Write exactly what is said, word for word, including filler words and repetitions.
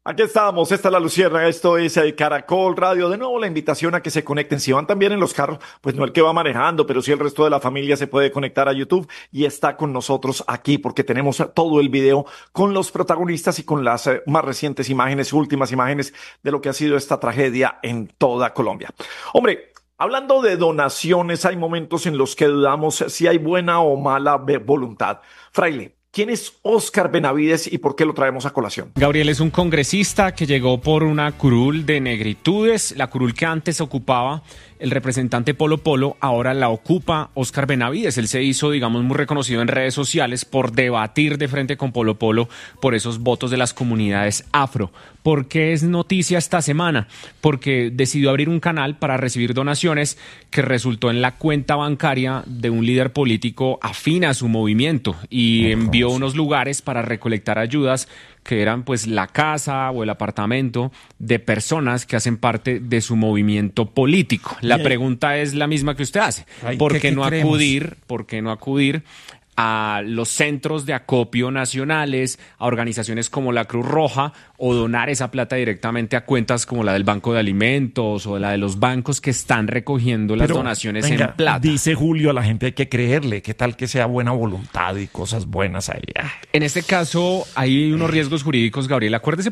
Aquí estamos, esta es la Lucierna, esto es eh, Caracol Radio. De nuevo la invitación a que se conecten. Si van también en los carros, pues no el que va manejando, pero sí el resto de la familia se puede conectar a YouTube y está con nosotros aquí porque tenemos eh, todo el video con los protagonistas y con las eh, más recientes imágenes, últimas imágenes de lo que ha sido esta tragedia en toda Colombia. Hombre, hablando de donaciones, hay momentos en los que dudamos si hay buena o mala ve- voluntad. Fraile, ¿quién es Óscar Benavides y por qué lo traemos a colación? Gabriel es un congresista que llegó por una curul de negritudes, la curul que antes ocupaba el representante Polo Polo, ahora la ocupa Óscar Benavides. Él se hizo, digamos, muy reconocido en redes sociales por debatir de frente con Polo Polo por esos votos de las comunidades afro. ¿Por qué es noticia esta semana? Porque decidió abrir un canal para recibir donaciones que resultó en la cuenta bancaria de un líder político afín a su movimiento y envió unos lugares para recolectar ayudas que eran pues la casa o el apartamento de personas que hacen parte de su movimiento político. La pregunta es la misma que usted hace. Ay, ¿Por ¿qué- qué qué no creemos? acudir? ¿Por qué no acudir a los centros de acopio nacionales, a organizaciones como la Cruz Roja, o donar esa plata directamente a cuentas como la del Banco de Alimentos o la de los bancos que están recogiendo las Pero, donaciones venga, en plata? Dice Julio, a la gente hay que creerle. ¿Qué tal que sea buena voluntad y cosas buenas ahí? Ah. En este caso hay unos riesgos jurídicos, Gabriel. Acuérdese